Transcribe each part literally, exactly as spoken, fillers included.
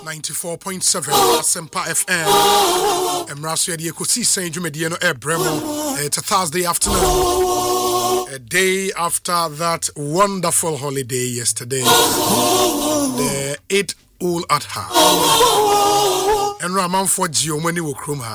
ninety-four point seven Asempa F M. Emraso yedi ekosi Saint Jumedie no ebremo. It's a Thursday afternoon. A day after that wonderful holiday yesterday. The Eid ul Adha. Enra manfo gio mani wo krom ha.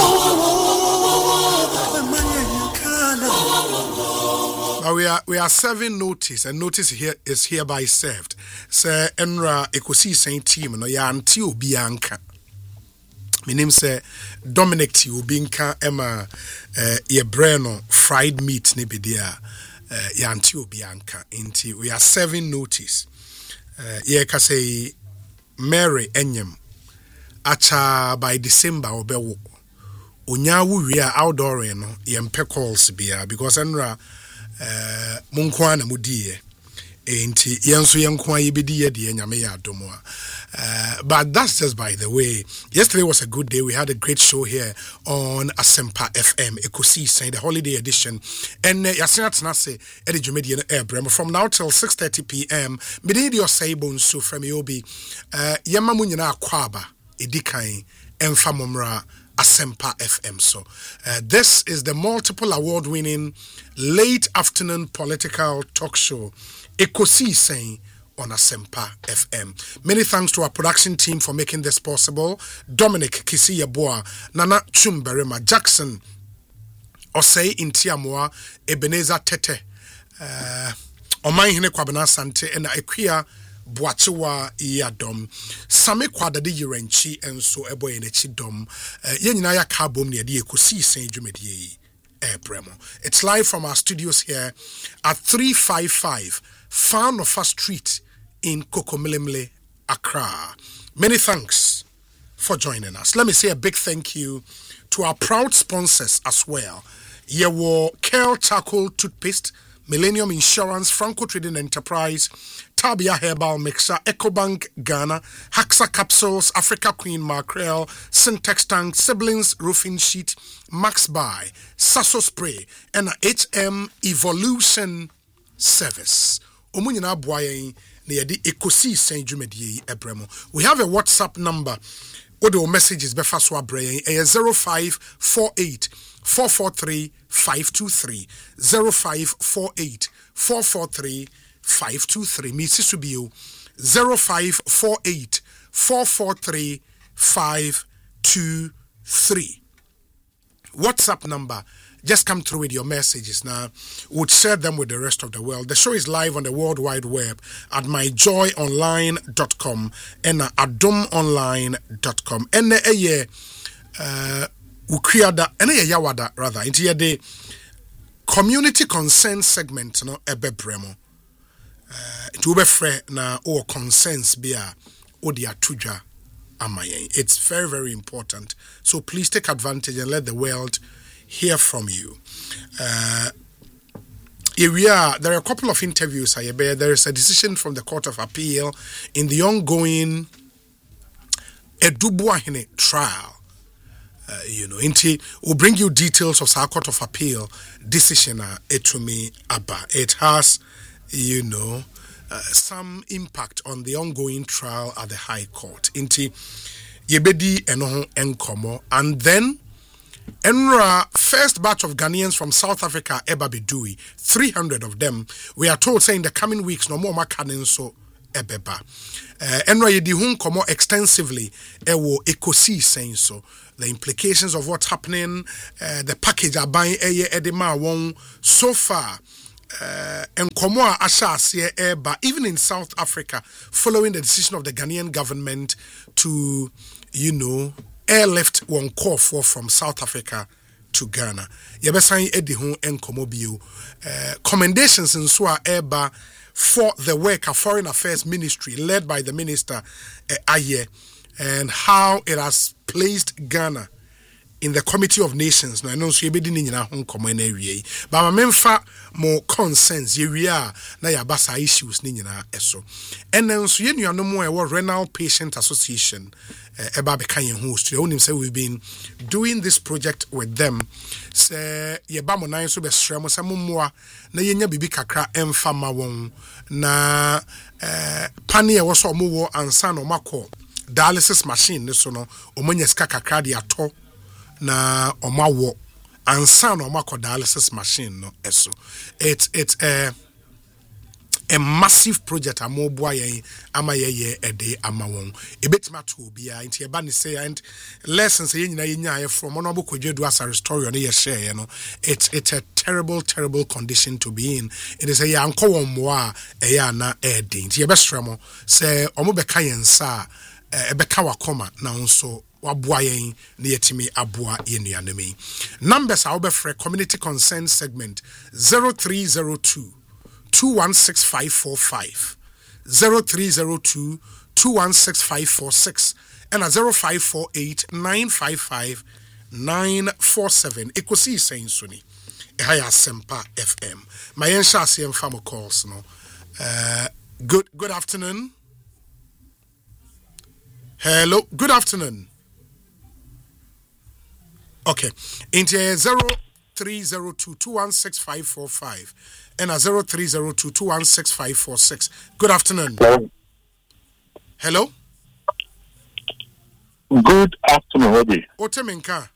But we are we are serving notice, and notice here is hereby served. Sir Enra Ekosi Saint team no ya anti obi anka. My name say Dominic T obi nka ema eh ye breno fried meat ne be dia eh ya anti obi anka. Inti we are serving notice. Eh ye ka say Mary Enyem acha by December obewo. Onya wu wi a outdoor no ye mpe calls bia because Enra Uh, munkwa na mudie enti yenso yenkwa yebedi ye de nyame ya adomo uh but that's just by the way. Yesterday was a good day. We had a great show here on Asempa F M Ekosi Saint, the holiday edition, and uh, yasina tnase edi dwumedie no ebrem from now till six thirty p.m. Medidi osaibo nso from yobi uh yema mu nyina akwaba edikan emfa momra Asempa F M. So, uh, this is the multiple award-winning late afternoon political talk show, Ekosi Saint on Asempa F M. Many thanks to our production team for making this possible. Dominic Kisiyeboa, Nana Chumberema, Jackson Osei Intiamoa, Ebenezer Tete, uh, Omaihine Kwabena Sante, and Equia Boachewa Yadom Same Kwadade Yirenchi and so ebo enechi dom Yenina ya kabom ne de Ekosi Saint Jumedie Ebremo. It's live from our studios here at three fifty-five Fan of First Street in Kokomilemle, Accra. Many thanks for joining us. Let me say a big thank you to our proud sponsors as well. Yewo Kel Charcoal Toothpaste, Millennium Insurance, Franco Trading Enterprise, Tabia Herbal Mixer, EcoBank Ghana, Haxa Capsules, Africa Queen Mackerel, Syntex Tank, Siblings Roofing Sheet, Max Buy, Sasso Spray, and H M Evolution Service. Omunyina Boye near the Ekosi Saint Jumedie Ebremo. We have a WhatsApp number. Odo messages befaswa brain a zero five four eight four four three five two three zero five four eight four four three five two three. Missus Subio zero five four eight four four three five two three. WhatsApp number. Just come through with your messages now. We'll share them with the rest of the world. The show is live on the World Wide Web at my joy online dot com and at adom online dot com. And a year, uh, ukriada, and a yawada rather, into the community concern segment, no, ebe bremo. Uh, it will be fair na or concerns be a odia tuja amaye. It's very, very important. So please take advantage and let the world hear from you. Uh, here we are. There are a couple of interviews. There is a decision from the Court of Appeal in the ongoing Edubuahine trial. Uh, you know, Inti will bring you details of our Court of Appeal decision. Etumi Abba. It has, you know, uh, some impact on the ongoing trial at the High Court. Inti Yebedi Enoho Enkomo, and then Enra, first batch of Ghanaians from South Africa, Eba Bidui, three hundred of them, we are told saying the coming weeks, no more makanin so Ebeba. Enra Yedihun Komo extensively, Ewo Ekosi saying so. The implications of what's happening, uh, the package are buying Eye Edema Wong so far. And Komo Asha Eba, even in South Africa, following the decision of the Ghanaian government to, you know, airlift one call for from South Africa to Ghana. Yebesan Edihun Enkomo bio. Commendations in Swa Eba for the work of Foreign Affairs Ministry led by the Minister uh, Aye, and how it has placed Ghana in the Committee of Nations. No, I know so yebedi ni nyina ho nkomo na awie. But ma memfa more concerns ye wi a na ya basa issues ni nyina eso. And then so ye nuanom e wo Renal Patient Association eba be kan ye host. Onim say we've been doing this project with them. Say ye ba mo nan so be sremo say mommoa na ye nya bibi kakra emfa ma won na eh pani e wo so mo wo ansa no makọ dialysis machine so no omonya ska kakra de ato na omawo ansa na omako dialysis machine no eso it's it's a a massive project amoboa yen ama ye e de ama won ebetima to obia nti e ba ne say and lessons ye nyina ye nya from honorable Kwadwo as a story on ye share no it's it's a terrible terrible condition to be in. It is a yanko won mo a e ya na e de nti ye be sremo say omo be ka yen sa e be ka wakoma na nso waboa yen na yetimi aboa ye nuanemi. Numbers are obefre community concern segment zero three zero two two one six five four five zero three zero two two one six five four six and a zero five four eight nine five five nine four seven. Ekosi saying Suni Ehaya Sempa F M. My ensha C M famo calls no. Uh, good good afternoon. Hello, good afternoon. Okay, into zero three zero two two one six five four five. And a zero three zero two two one six five four six. Good afternoon. Hello. Hello. Good afternoon, Obi. Oteminka.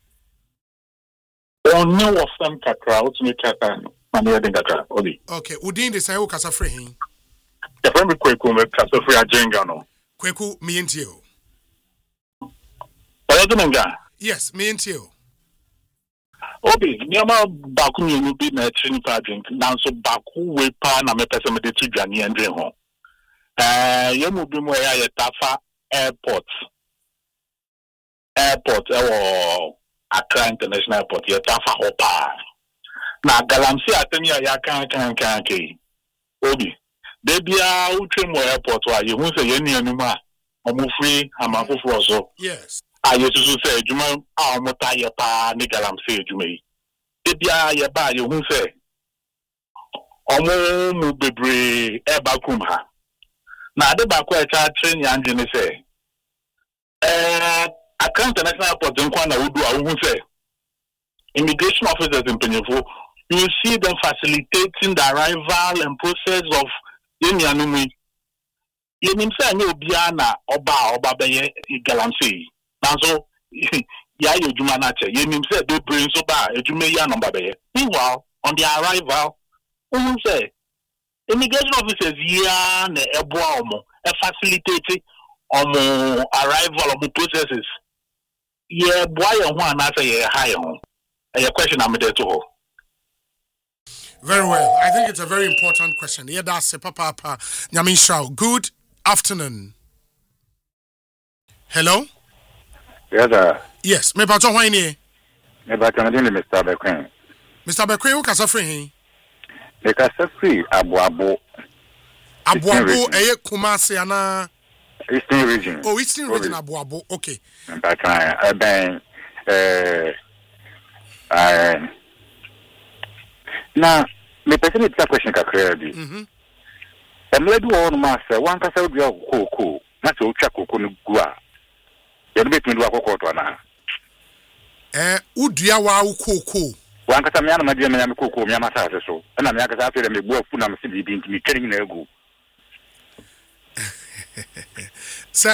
On no of them kakra, what's me kaka, mania den kakra, Obi. Okay, Udin de sayo kasa free hin. The friend be kweku me kasa free ajenga no. Kweku mi entio. Oyadenga. Yes, mi entio. Obi, nyama baku nyenu bi na training pa drink, nanso baku we pa na me pese me de tu dwane andre ho. Eh, yemu bi mo ya ye Tafa Airport. Airport ewo Accra International Airport ye Tafa ho pa. Na galamsi atemi ya kan kan kan ke. Obi, de bia utwe mo airport wa ye hu se ye nuanu ma omo free amafofo so. Yes. Aye susu say juma a omota ye pa ni galam say juma yi e bia ye ba ye hu say omo mu bebre e ba kum ha na ade ba ko e cha train ya nje ni say eh Accra International Airport nkwa na wudu a hu say immigration officers in Penyefo, you see them facilitating the arrival and process of yenyanumi ye nim say anya obia na oba oba beye galam say so ya yo juma na che ye nim say they bring so ba ejume ya number be. Meanwhile, on their arrival, who say immigration officers ya na eboa omo e facilitate omo arrival of the processes. Ye boy ye ho na say ye high ho. A question am there to. Very well. I think it's a very important question. Yeah, that's a papa papa. Nyamin Shao. Good afternoon. Hello? Yes, sir. Yes, me pato hwan ni? Me pato na din Mister Bekwen. Mister Bekwen, who kasa free hin? Me kasa free Abuabo. Abuabo eye Kumasi ana Eastern region. Oh, Eastern region Abuabo. Okay. Me pato na ben eh eh na me pese me pisa question kakra bi. Mhm. Emledu won ma se wan kasa obi okoko na se otwa koko no gu a you bet me do akoko na eh udua wa ukoko wan kasa me ana ma dia me ya me koko me ama sa so na me akasa afere me bu afu na me se bibi ntimi twere nyina agu se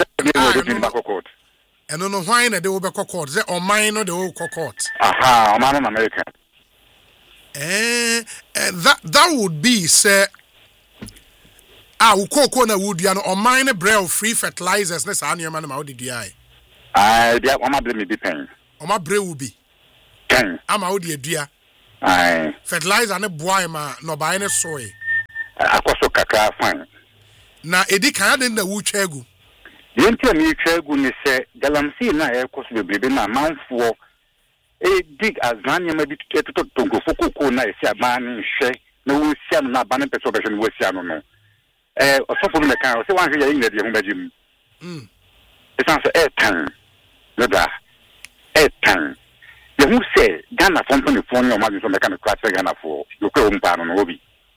eno no hwan na de wo be kokot se oman no de wo kokot aha oman no America eh, eh that that would be say ah ukoko na wudua no oman ne brew free fertilizers na sa anema na ma wo de dua ai ah dia o ma bre me bi pen o ma bre wo bi pen ama wo de dua ai fertilizer ne boy ma no bae ne soy akoso kakra fan na edi kan de na wutwa agu yenti na yitwa agu ne se galamsey na e koso bebrebe na manfo e dig azania ma bi tuto tongo fokoko na esi abani hwe na wo sia na abani peso be hwe no wo sia no no eh osofo no kan o se wan hwe ya yin na de ho bajim mm esan so e tan no da e tan ye hu se Ghana fo mpani fo no ma so me kan class Ghana fo yo ko mpa no no obi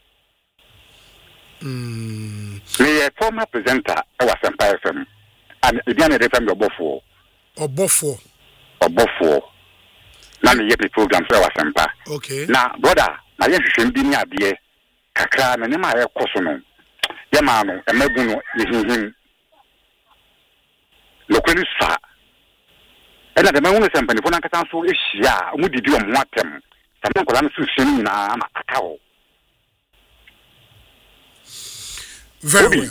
mm the former presenter e was Empire F M and the Ghana F M obofo obofo obofo na me ye program so was Empire okay na brother na ye hwehwem bi ni ade kakra na ne ma ye koso no ye ma no e magu no ye hinhim locally sa ena de mangu se mpani fona kata so ehia mu didi o mo atem sama nkola no so hwem na ma atawo very well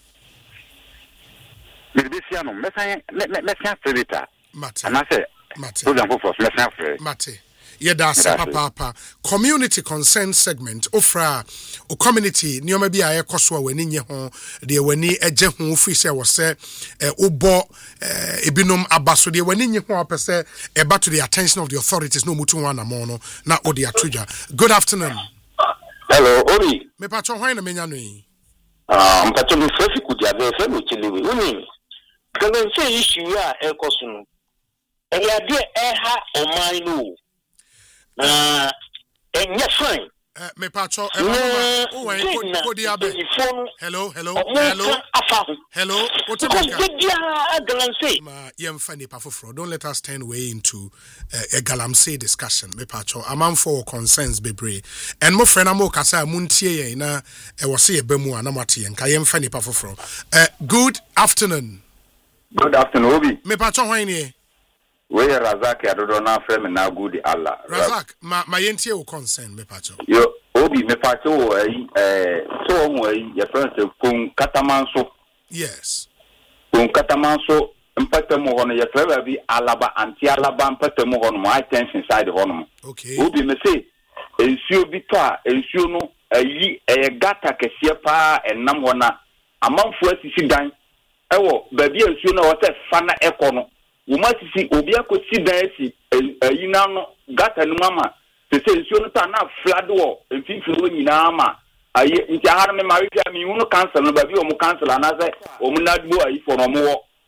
Medibisia no mesan mesan ferita mate ana se mate program for mesan fer mate yeda se papa community concern segment ofra o community nioma bi aye koso wani nye ho de wani eje ho free say wo se obo ebinom abaso de wani nye ho apese e ba to the attention of the authorities no mutu wana mo no na odi atuja. Good afternoon. Hello Ori me patcho hwan na menya no yi ah mpacho mi fresh kudi ave fe no chiliwe uni kan say issue a e koso no e ya de e ha o man no Uh, and yes, fine. Uh, me patcho, oh, wait, hello, hello, hello, hello. What Ma, yem funny pafofro. Don't let us turn way into uh, a galamsey discussion. Me patcho, a man for concerns be brave. And mo friend amo kasa muntie na e wasi e bemu anamati en kayem funny pafofro. Uh, good afternoon. Good afternoon, Obi. Me patcho hwan ni? We Razak adodo na frame na good Allah. Razak, ma ma yentie o concern me pacho. Yo, Obi me pacho eh so mo your friend say kun katamanso. Yes. Kun katamanso mpatemo hono your friend bi Alaba anti Alaba mpatemo hono my tension side hono. Okay. Obi me say ensuo bi to a ensuo no ayi eh gata kese pa enam hona amanfo asisi dan ewo ba bi ensuo na wote fa na ekono. Uma sisi obi akosi dan si ayina no gata no mama se se nsuo no ta na flood wo mfimfini wo nyina ma aye nti ahara me mari pia mi hu no cancel no ba bi o mo cancel ana se o mo na duo ayi for no mo